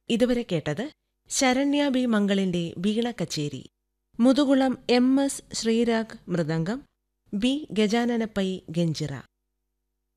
ഇതുവരെ കേട്ടത് ശരണ്യ ബി മംഗളിന്റെ വീണ കച്ചേരി. Muthukulam M S Sreerag mridangam, B Gajanana pi ganjira.